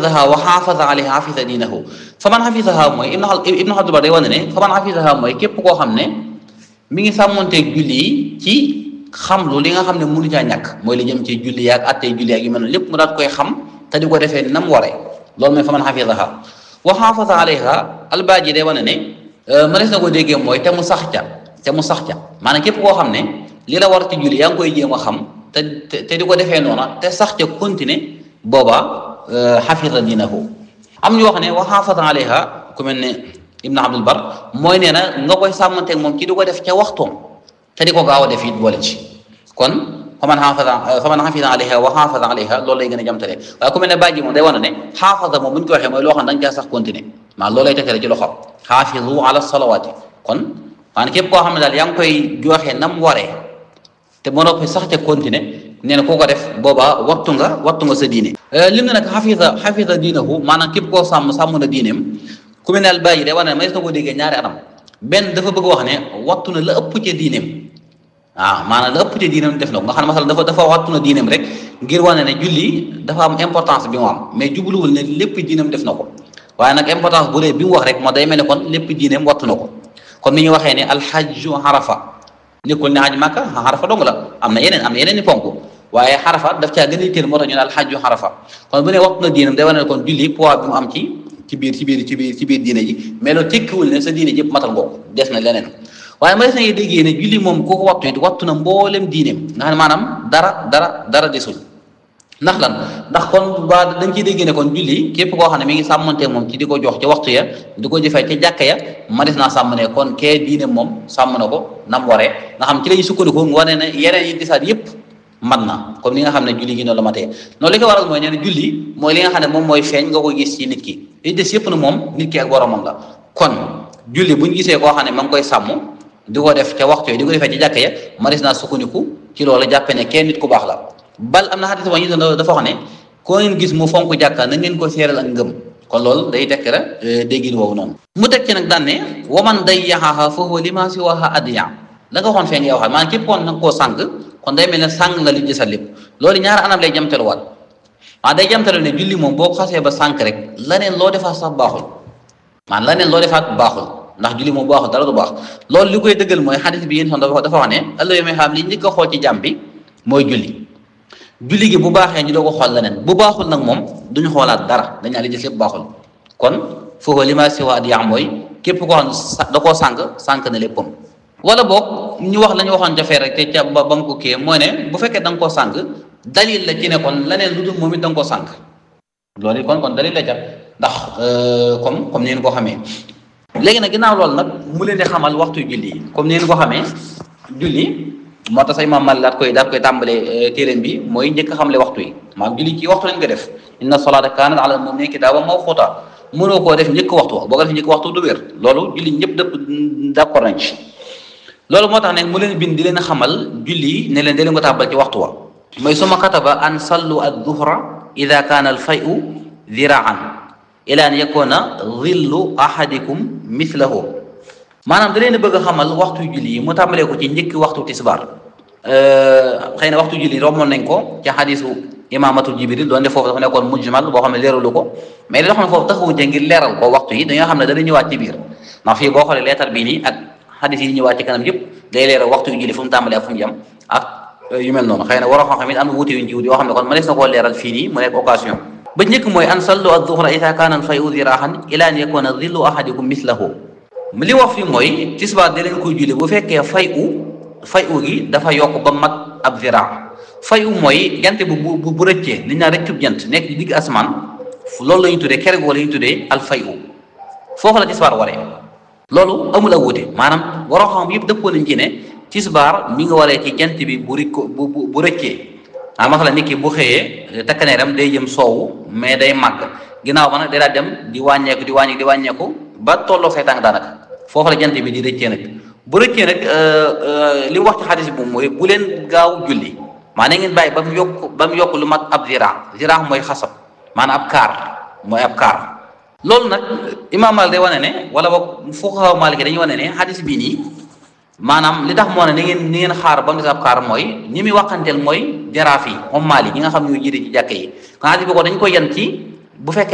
xafidaha wa xaafaza alayha xafida diinahu fa man xafidaha mooy ibnu Abdul Bar day wane ne fa man xafidaha mooy képp koo xam ne mi ngi sàmmonteeg julli yi ci xam lu li nga xam ne mënu caa ñàkk mooy li jëm ci julli yaag attey julli yaag yu mel noonu lépp mu daat koy xam te di ko defee nam waree loolu mooy fa man xafidaha wa xaafaza alayha albaaji day wane ne mënees na ko déggee mooy te mu sax ca maanaam képp koo xam ne li la war ci julli yaa ngi koy jéem a xam te di ko defee noona te sax ca continuer booba xafida diinahu am ñu wax ne wa xaafaza alayha ku mel ne ibnu Abdul Bar mooy nee na nga koy sàmmanteeg moom ci di ko def ca waxtoom te di ko gaaw a def it boole ci kon fa man xafida alayha wa xaafaza alayha loolu lay gën a jamtale waaye ku mel ne bàjji moom day wane ne xaafaza moom bu ñu ko waxee mooy loo xam ne da nga caa sax continuer maa loolu lay tegtale ci loxoom xaafizu ala salawaati kon maanaam képp koo xam ne daal yaa ngi koy joxe nam waree te ba noppi sax ca continuer nee na koo ko def booba wattu nga sa diine lim ne nag xafida diinahu maanaam képp koo sàmm na diineem ku mel ne al bàyyi day wane ne ma na koo déggee ñaari anam benn dafa bëgg wax ne wattu na la ëpp ca diineem waaw maanaam la ëpp ca diineem def na ko nga xam ne masal dafa wattu na diineem rek ngir wane ne julli dafa am importance bi mu am mais jubluwul ne lépp diineem def na ko waaye nag importance bu rëy bi mu wax rek moo day mel ne kon lépp diineem wattu na ko kon ni ñu waxee ne alxajju xarafa nekkul ne aj màkka xarafa dong la am na yeneen i ponk waaye xarafa daf caa gën a yitteel moo tax ñu ne alxajju xarafa kon bu ne wattu na diineem day wane ne kon julli poids bi mu am ci biir diine ji mais loolu tekkiwul ne sa diine jëpp matal ngoo ko des na leneen waaye ma des na déggee ne julli moom kooku wattu it wattu na mboolem diineem nga xam ne maanaam dara desul ndax lan ndax kon ba dañ ciy déggee ne kon julli képp koo xam ne mi ngi sàmmante moom ci di ko jox ca waxtu ya di ko jëfee ca jàkka ya ma des naa sàmm ne kon kee diine moom sàmm na ko nam waree nga xam ci lañu sukkandiku nga wane ne yeneen yi disaat yépp man na comme li nga xam ne julli gi noonu la matee noonu li ko waral mooy nee na julli mooy li nga xam ne moom mooy feeñ nga koy gis ci nit ki li des yépp na moom nit ki ak boromam la kon julli buñ gisee koo xam ne ma ngi koy sàmm di ko def ca waxtu yi di ko defee ca jàkka ya ma des naa sukkandiku ci loolu jàppe ne kenn nit ku baax la bal am na xadis ba ñu dafa wax ne koo ngeen gis mu fonk jàkka na ngeen ko seeral ak ngëm kon loolu day tekk rek déggin woowu noonu mu teg ci nag daan ne waman day yaxaaxa fa huwa lima siwaha adiya la nga waxoon fee nga waxaat maanaam képp koon nanga koo sàng kon day mel ne sàng nga li jësal lépp loolu ñaari anam lay jamtaluwaat day jamtalu ne julli moom boo xasee ba sànq rek laneen loo defaat sax baaxul maanaam laneen loo defaat baaxul ndax julli moom baaxul dara du baax loolu li koy dëggal mooy xadis bi yéen son dafa wax ne ëllëg may xam li njëkk a xool ci jàmm bi mooy julli gi bu baaxee ñu doo ko xool leneen bu baaxul nag moom duñu xoolaat dara dañaa li jës lépp baaxul kon foofu li ma siwa at yaam mooy képp koo xam da koo sànq na léppam wala boog ñu wax la ñu waxoon jafee rek te ca ba mu ko kii mooy ne bu fekkee da nga koo sànq dalil la ci ne kon leneen lu dul moom it da nga koo sànq loolu kon dalil la ca ndax comme ni ngeen ko xamee léegi nag ginnaaw loolu nag mu leen di xamal waxtu julli yi comme ni ngeen ko xamee julli moo tax say maam daat koy tàmbalee téeréen bi mooy njëkk a xamle waxtu yi maanaam julli ci waxtu lañ ko def inna salaata kaanat ala al-mu'miniina kitaaban mawquuta mënoo koo def njëkk waxtu boo ko def njëkk waxtu du wér loolu julli ñëpp d'accord nañ ci loolu moo tax ne mu leen bind di leen xamal julli ne leen da leen ko tàmbal ci waxtu wa mooy suma kataba an sallu ad-duhra ida kaana al-fay'u diraan ila an yakuna dhillu ahadikum mithlahu maanaam da leen bëgg a xamal waxtu julli yi mu tàmbalee ko ci njëkk waxtu tisbaar xëy na waxtu julli rommoon nañ ko ci xadisu imaamatul jibril doon def foofu dafa nekkoon mujmal boo xam ne leeralu ko mais li nga xam ne foofu taxawuñ ngir leeral ko waxtu yi dañoo xam ne dana ñëwaat ci biir ndax fii boo xoolee leetar bii nii ak xadis yi ñëwaat ci kanam yëpp day leeral waxtu yu julli fu mu tàmbalee ak fu mu yem ak yu mel noonu xëy na waroo xam it am na wuute yuñ ci wut yoo xam ne kon mënees na koo leeral fii nii mu nekk occasion ba njëkk mooy an sallu ad-duhra ida kaana al-fay'u diraahan ila an yakuna dhillu ahadikum mithlahu li wax fi mooy tisbaar da leen koy julli bu fekkee fayu gi dafa yokk ba mat ab ziraa fayu mooy jant bu rëccee li ñu naan rëccub jant nekk ci digg asamaan loolu la ñu tuddee kere goo la ñu tuddee al fayu foofu la tisbaar waree loolu amul ak wuute maanaam waroo xam yëpp dëppoo nañ ci ne tisbaar mi nga waree ci jant bi bu rëccee masalan nit ki bu xëyee takkaneeram day jëm soowu mais day màgg ginnaaw ba nag day daal dem di wàññeeku ba tolloo say tànk daanaka foofu la jant bi di rëccee nag bu rëccee nag li mu wax ci xadis bi mooy bu leen gaaw julli maanaam ngeen bàyyi ba mu yokk lu mat ab ziraax mooy xasab maanaam ab kaar loolu nag imaam Maalik day wane ne wala boog fuqahaa Maalik dañuy wane ne xadis bii nii maanaam li tax moo ne ni ngeen xaar ba mu des ab kaar mooy ñi muy waxanteel mooy jaraaf yi moom Maalik ñi nga xam ne ñu jiite ci jàkke yi xadis bi ko dañ ko yan ci bu fekkee